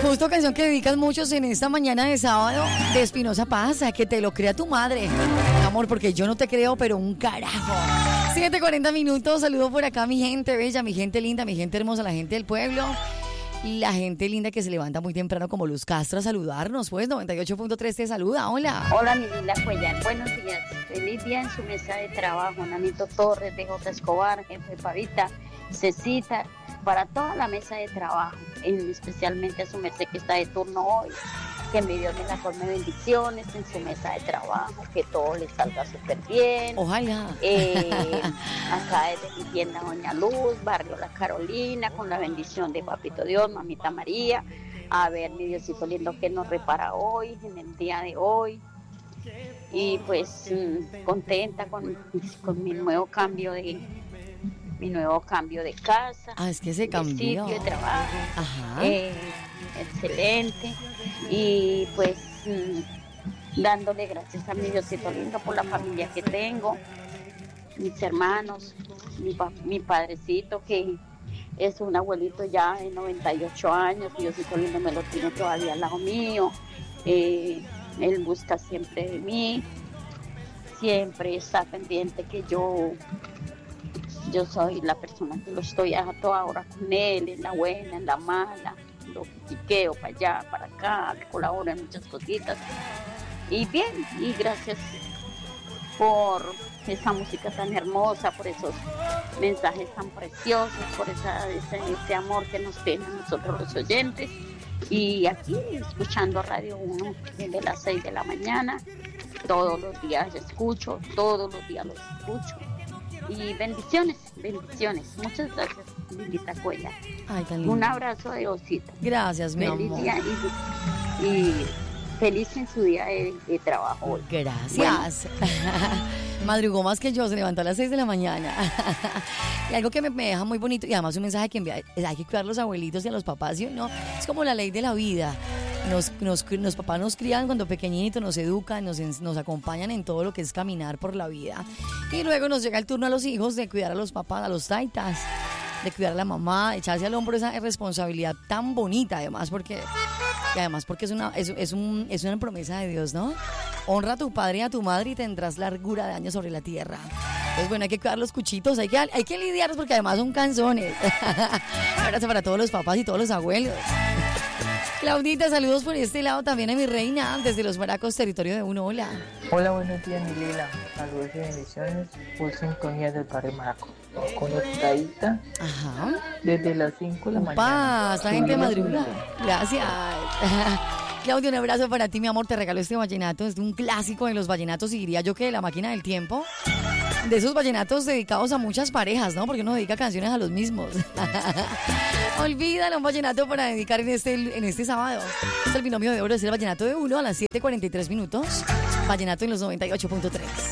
Justo canción que dedican muchos en esta mañana de sábado de Espinosa Paz, que te lo crea tu madre. Amor, porque yo no te creo, pero un carajo. 7:40 minutos, saludo por acá mi gente bella, mi gente linda, mi gente hermosa, la gente del pueblo. La gente linda que se levanta muy temprano como Luz Castro a saludarnos, pues 98.3 te saluda, hola. Hola, mi linda Cuellar, buenos días. Feliz día en su mesa de trabajo. Nanito Torres, DJ Escobar, Jefe Pavita, Cecita, para toda la mesa de trabajo, especialmente a su merced que está de turno hoy. Que mi Dios me la colme bendiciones en su mesa de trabajo, que todo le salga súper bien. Ojalá. Acá desde mi tienda Doña Luz, barrio La Carolina, con la bendición de Papito Dios, Mamita María. A ver, mi Diosito lindo que nos repara hoy, en el día de hoy. Y pues contenta con mi nuevo cambio de casa. Ah, es que se cambió. De sitio de trabajo. Ajá. Excelente. Y pues dándole gracias a mi Diosito lindo por la familia que tengo, mis hermanos, mi padrecito que es un abuelito ya de 98 años, mi Diosito lindo me lo tiene todavía al lado mío. Él busca siempre de mí, siempre está pendiente que yo soy la persona que lo estoy a toda hora con él, en la buena, en la mala, lo quiqueo para allá, para acá, le colaboro en muchas cositas. Y bien, y gracias por esa música tan hermosa, por esos mensajes tan preciosos, por ese amor que nos tienen nosotros los oyentes. Y aquí escuchando Radio 1 desde las 6 de la mañana, todos los días escucho, todos los días los escucho. Y bendiciones. Muchas gracias, lindita Cuella. Ay, tan lindo. Un abrazo de osito. Gracias, mi feliz amor. Día y feliz en su día de trabajo hoy. Gracias. Bueno. Madrugó más que yo, se levantó a las 6 de la mañana. Y algo que me deja muy bonito, y además un mensaje que envía, hay que cuidar a los abuelitos y a los papás, ¿sí? ¿No? Es como la ley de la vida. Los papás nos crían cuando pequeñitos, nos educan, nos acompañan en todo lo que es caminar por la vida. Y luego nos llega el turno a los hijos de cuidar a los papás, a los taitas, de cuidar a la mamá, de echarse al hombro esa responsabilidad tan bonita, además porque es una promesa de Dios, ¿no? Honra a tu padre y a tu madre y tendrás largura de años sobre la tierra. Entonces, bueno, hay que cuidar los cuchitos, hay que lidiarlos porque además son canzones. Un abrazo para todos los papás y todos los abuelos. Claudita, saludos por este lado también a mi reina, desde Los Maracos, territorio de Uno. Hola. Hola, buenos días, mi Lila. Saludos y bendiciones por sintonía del barrio Maraco. Conectadita. Ajá. Desde las 5 de la mañana. Paz, la gente madruga. Gracias. Claudia, un abrazo para ti, mi amor. Te regalo este vallenato. Es un clásico de los vallenatos y diría yo que de la máquina del tiempo. De esos vallenatos dedicados a muchas parejas, ¿no? Porque uno dedica canciones a los mismos. Olvídalo, un vallenato para dedicar en este sábado. Es el binomio de oro, es el vallenato de 1 a las 7:43 minutos. Vallenato en los 98.3.